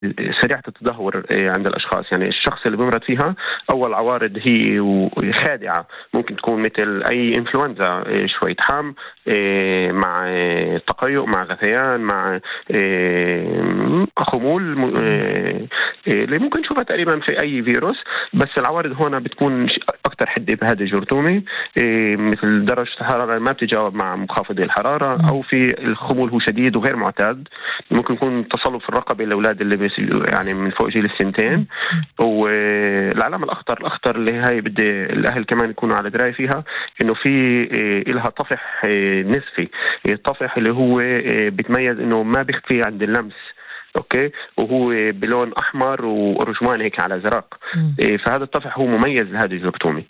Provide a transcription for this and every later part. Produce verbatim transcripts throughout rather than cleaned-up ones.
سريعة التدهور عند الأشخاص. يعني الشخص اللي بيمرض فيها أول عوارض هي خادعة، ممكن تكون مثل أي إنفلونزا، شوية حم مع تقيؤ مع غثيان مع خمول اللي ممكن نشوفها تقريبا في أي فيروس. بس العوارض هنا بتكون أكثر حدة بهذه الجرثومة، مثل درجة الحرارة ما بتتجاوب مع منخفض الحرارة، أو في الخمول هو شديد وغير معتاد. ممكن يكون تصلب في الرقبة للأولاد اللي يعني من فوق جيل السنتين. والعلامة الأخطر الأخطر اللي هاي بدي الأهل كمان يكونوا على دراية فيها، إنه في إلها طفح نصفي. الطفح اللي هو بتميز إنه ما بيختفي عند اللمس، اوكي، وهو بلون احمر ورجوان هيك على زرق. إيه فهذا الطفح هو مميز لهذه الجرثومه.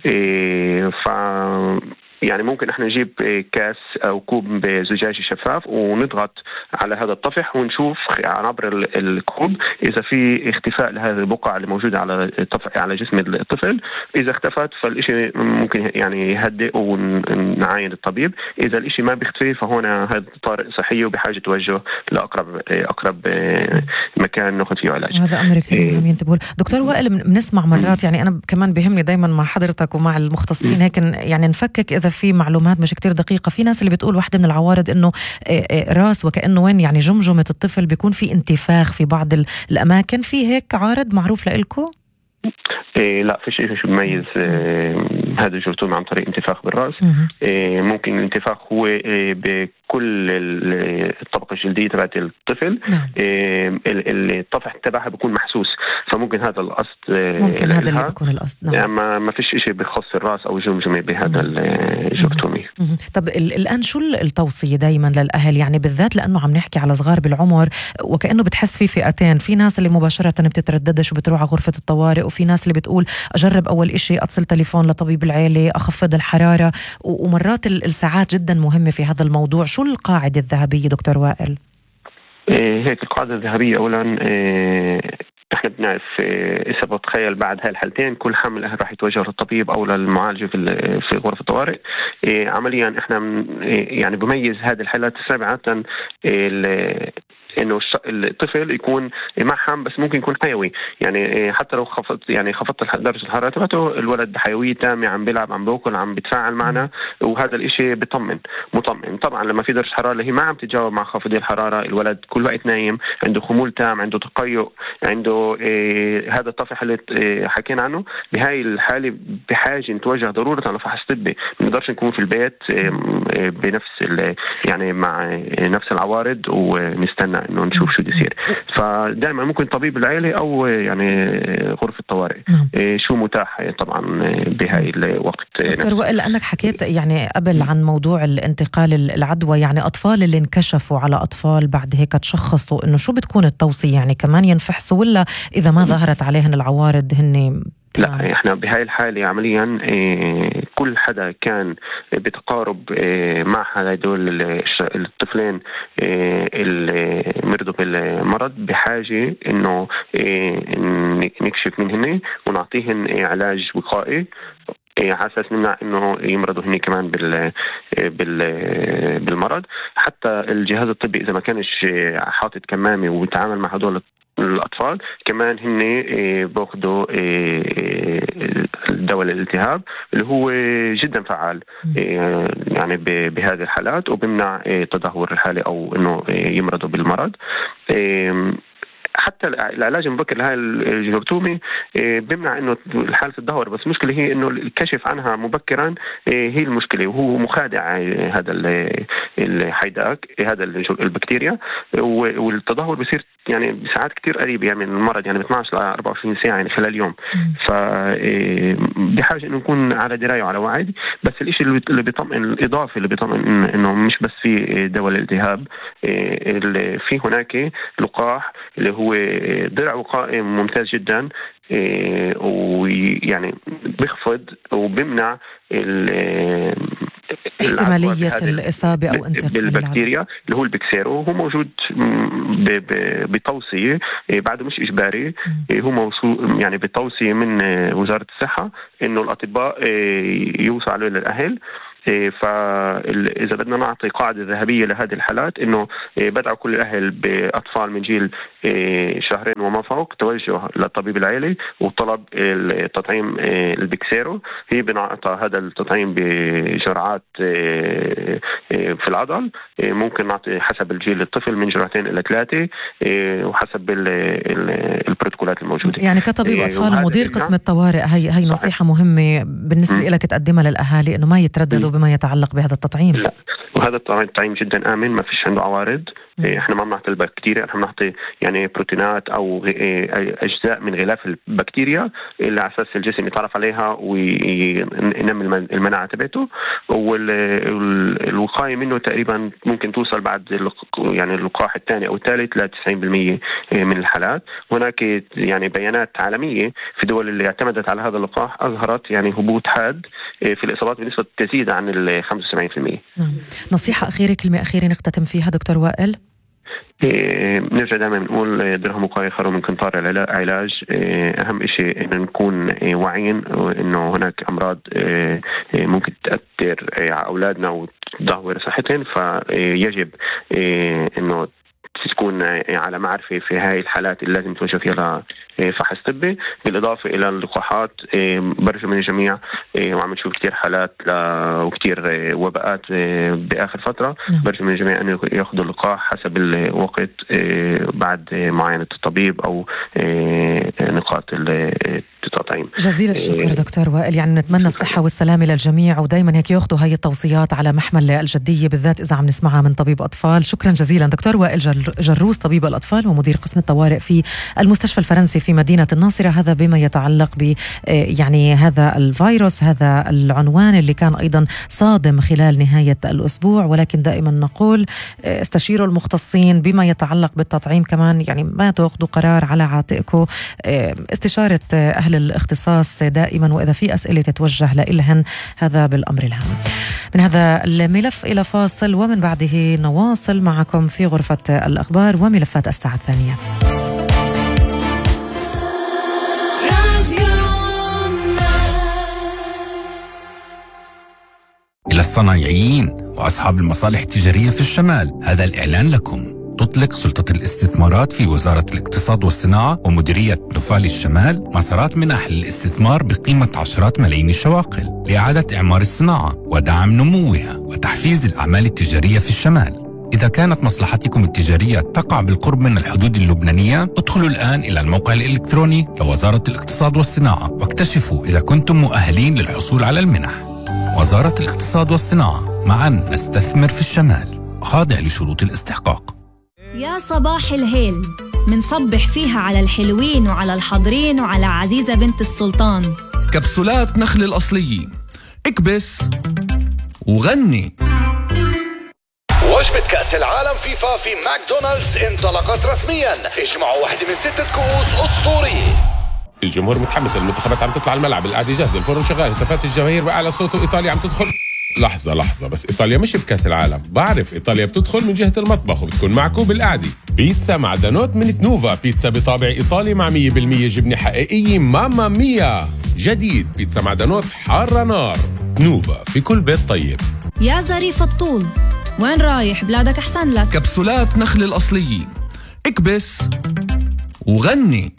إيه ف يعني ممكن احنا نجيب كاس او كوب بزجاجي شفاف ونضغط على هذا الطفح ونشوف عبر الكوب اذا في اختفاء لهذه البقع اللي موجوده على الطفح على جسم الطفل. اذا اختفت فالشيء ممكن يعني يهدئ ونعاين الطبيب. اذا الشيء ما بيختفي فهنا هذا طارئ صحي وبحاجه توجه لاقرب اقرب مكان ناخذ فيه علاج. هذا امر كثير مهم ينتبهوا. دكتور وائل، بنسمع مرات، يعني انا كمان بهمني دائما مع حضرتك ومع المختصين هيك يعني نفكك اذا في معلومات مش كتير دقيقة. في ناس اللي بتقول واحدة من العوارض إنه راس وكأنه وين يعني جمجمة الطفل بيكون في انتفاخ في بعض الأماكن. في هيك عارض معروف لإلكو؟ إيه لا، فيش شيء بيميز إيه هذا الجرثومة عن طريق انتفاخ بالرأس. إيه ممكن الانتفاخ هو إيه بكل الطبقة الجلدية تبعت الطفل. إيه الطفح تبعها بيكون محسوس، فممكن هذا القصد. ممكن هذا اللي بيكون القصد. نعم. ما ما فيش شيء بخص الرأس أو الجمجمة بهذا الجرثومة. طب الآن شو التوصية دايما للأهل، يعني بالذات لأنه عم نحكي على صغار بالعمر وكأنه بتحس في فئتين؟ في ناس اللي مباشرة بتترددش وبتروح على غرفة الطوارئ، وفي ناس اللي بتقول أجرب أول إشي أتصل تليفون لطبيب العيلة أخفض الحرارة. ومرات الساعات جدا مهمة في هذا الموضوع. شو القاعدة الذهبية دكتور وائل؟ إيه هيك القاعدة الذهبية أولا، إيه احنا بنعرف إذا بتخيل بعد هاي الحالتين كل حامل أهل راح يتوجه للطبيب أو للمعالجة في في غرفة الطوارئ. إيه عمليا احنا إيه يعني بميز هذه الحالات سابعة إنه الطفل يكون ما حام بس ممكن يكون حيوي. يعني حتى لو خفضت يعني خفضت درجة الحرارة تبعته، الولد حيوية تامة، عم بيلعب عم بياكل عم بيتفاعل معنا، وهذا الإشي بيطمن مطمئن. طبعا لما في درجة حرارة اللي هي ما عم تتجاوب مع خفض الحرارة، الولد كل وقت نايم، عنده خمول تام، عنده تقيؤ، عنده إيه هذا الطفح اللي إيه حكينا عنه، بهاي الحالة بحاجة نتوجه ضرورة لفحص طبي. ما نقدرش نكون في البيت إيه بنفس يعني مع نفس العوارض ونستنى انه نشوف شو بيصير. فدائما ممكن طبيب العائله او يعني غرفه الطوارئ. نعم. شو متاح طبعا بهاي الوقت. دكتور وائل، لانك حكيت يعني قبل عن موضوع الانتقال العدوى، يعني اطفال اللي انكشفوا على اطفال بعد هيك تشخصوا، انه شو بتكون التوصيه؟ يعني كمان ينفحصوا ولا اذا ما ظهرت عليهن العوارض هن؟ لا، احنا بهاي الحالة عمليا إيه كل حدا كان بتقارب إيه مع هدول الطفلين إيه اللي مرضوا بالمرض بحاجة انه إيه نكشف منهن ونعطيهن إيه علاج وقائي على اساس نمنع انه يمرضوا هني كمان بال بال بالمرض. حتى الجهاز الطبي اذا ما كانش حاطط كمامة ويتعامل مع هدول الأطفال كمان هن باخدوا الدواء للالتهاب اللي هو جدا فعال يعني بهذه الحالات، وبمنع تدهور الحالة أو إنه يمرضوا بالمرض. حتى العلاج المبكر لهذه الجرثومة بيمنع انه الحالة تتدهور، بس المشكلة هي انه الكشف عنها مبكرا هي المشكلة، وهو مخادع هذا الحيداك هذا البكتيريا، والتدهور بيصير يعني بساعات كتير قريبة يعني من المرض، يعني ب اثنعش ل أربعة وعشرين ساعة يعني خلال اليوم. فبحاجة انه نكون على دراية وعلى وعي. بس الاشي اللي بيطمئن الاضافي اللي بيطمئن انه مش بس في دواء الالتهاب، اللي في هناك لقاح اللي هو درع وقائي ممتاز جدا، ويعني بيخفض وبيمنع احتمالية الإصابة أو انتقال بالبكتيريا اللي هو البكسيرو. هو موجود بتوصية بعده مش إجباري، هو موصول يعني بتوصية من وزارة الصحة إنه الأطباء يوصلوا للأهل فإذا بدنا نعطي قاعدة ذهبية لهذه الحالات إنه بدعو كل الأهل بأطفال من جيل شهرين وما فوق توجه للطبيب العائلي وطلب التطعيم البكسيرو. هي بنعطى هذا التطعيم بجرعات في العضل، ممكن نعطي حسب الجيل الطفل من جرعتين إلى ثلاثة وحسب البروتوكولات الموجودة. يعني كطبيب أطفال ومدير قسم الطوارئ هي هي نصيحة مهمة بالنسبة م. لك تقدمها للأهالي إنه ما يترددوا بما يتعلق بهذا التطعيم. لا، وهذا التطعيم جدا آمن، ما فيش عنده عوارض. احنا ما بنعطي البكتيريا، احنا بنعطي يعني بروتينات او اجزاء من غلاف البكتيريا اللي على اساس الجسم يتعرف عليها وينمي المناعه تبعته. والوقايه منه تقريبا ممكن توصل بعد يعني اللقاح الثاني او الثالث ل تسعين بالمئة من الحالات. هناك يعني بيانات عالميه في دول اللي اعتمدت على هذا اللقاح اظهرت يعني هبوط حاد في الاصابات بنسبه تزيد عن ال خمسة وسبعين بالمئة. نصيحه اخيره، كلمه اخيره نختتم فيها دكتور وائل. نرجع دائما نقول درهم وقاية خير من قنطار العلاج. أهم شيء إن نكون واعيين إنه هناك أمراض ممكن تأثر على أولادنا وتدهور صحتهم، فيجب إنه تكون على معرفة في هاي الحالات اللي لازم توجه فيها فحص طبي. بالإضافة إلى اللقاحات برجو من الجميع، وعم نشوف كتير حالات وكتير وباءات بآخر فترة، برجو من الجميع أن يأخذوا اللقاح حسب الوقت بعد معاينة الطبيب أو نقاط التطعيم. جزيل الشكر دكتور وائل، يعني نتمنى الصحة والسلامة للجميع، ودايما هيك يأخذوا هاي التوصيات على محمل الجدية، بالذات إذا عم نسمعها من طبيب أطفال. شكرا جزيلا دكتور وائل جروس، طبيب الأطفال ومدير قسم الطوارئ في المستشفى الفرنسي في مدينة الناصرة. هذا بما يتعلق ب يعني هذا الفيروس، هذا العنوان اللي كان أيضا صادم خلال نهاية الأسبوع، ولكن دائما نقول استشيروا المختصين بما يتعلق بالتطعيم. كمان يعني ما تأخذوا قرار على عاتقكم، استشارة أهل الاختصاص دائما، وإذا في أسئلة تتوجه لإلهن، هذا بالأمر الهام. من هذا الملف إلى فاصل، ومن بعده نواصل معكم في غرفة الأخبار وملفات الساعة الثانية. إلى الصنايعيين وأصحاب المصالح التجارية في الشمال، هذا الإعلان لكم. تطلق سلطة الاستثمارات في وزارة الاقتصاد والصناعة ومديرية نفال الشمال مسارات منح للاستثمار بقيمة عشرات ملايين الشواقل لإعادة إعمار الصناعة ودعم نموها وتحفيز الأعمال التجارية في الشمال. إذا كانت مصلحتكم التجارية تقع بالقرب من الحدود اللبنانية، ادخلوا الآن إلى الموقع الإلكتروني لوزارة الاقتصاد والصناعة واكتشفوا إذا كنتم مؤهلين للحصول على المنح. وزارة الاقتصاد والصناعة، معا نستثمر في الشمال، خاضع لشروط الاستحقاق. يا صباح الهيل، منصبح فيها على الحلوين وعلى الحاضرين وعلى عزيزة بنت السلطان. كبسولات نخل الأصلية، اكبس وغني. وجبة كأس العالم فيفا في ماكدونالدز انطلقت رسميا. اجمعوا واحدة من ستة كؤوس أسطورية. الجمهور متحمس، المنتخبات عم تطلع الملعب، القعدة جاهزة، الفرن شغال، هتافات الجماهير بأعلى صوت، وإيطاليا عم تدخل. لحظة لحظة بس، إيطاليا مش بكأس العالم. بعرف إيطاليا بتدخل من جهة المطبخ وبتكون معكم بالقعدة. بيتزا معدنوت من تنوفا، بيتزا بطابع إيطالي مع مية بالمية جبنة حقيقية. ماما ميا، جديد بيتزا معدنوت حارة نار. تنوفا، في كل بيت طيب. يا ظريف الطول، وين رايح؟ بلادك أحسن لك. كبسولات نخل الأصلية، اكبس وغني.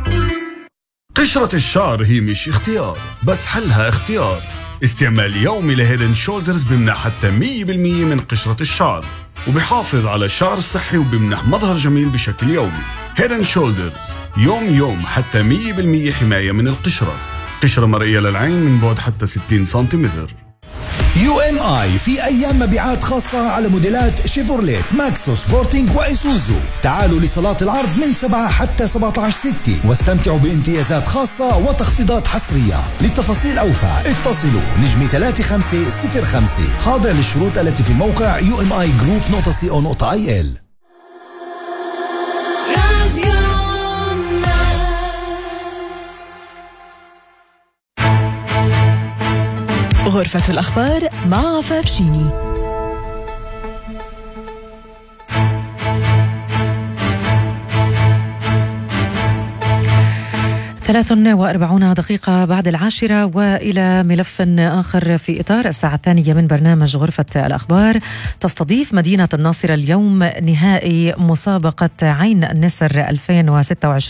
قشرة الشعر هي مش اختيار، بس حلها اختيار. استعمال يومي لهيد اند شولدرز بمنح حتى مية بالمية من قشرة الشعر، وبيحافظ على الشعر الصحي وبمنح مظهر جميل بشكل يومي. هيد اند شولدرز، يوم يوم حتى مية بالمية حماية من القشرة. قشرة مرئية للعين من بعد حتى ستين سنتيمتر. يو ام اي في ايام مبيعات خاصة على موديلات شيفروليت، ماكسوس، فورتينج وايسوزو. تعالوا لصالات العرض من سبعة حتى سبعة عشر ستة واستمتعوا بامتيازات خاصة وتخفيضات حصرية. للتفاصيل اوفى اتصلوا نجمة ثلاثة خمسة صفر خمسة، خاضع للشروط التي في موقع يو ام اي جروب نقطة سي او نقطة اي ال. غرفة الأخبار مع عفاف شيني. ثلاث وأربعون دقيقة بعد العاشرة، وإلى ملف آخر في إطار الساعة الثانية من برنامج غرفة الأخبار. تستضيف مدينة الناصرة اليوم نهائي مسابقة عين النسر ألفين وستة وعشرين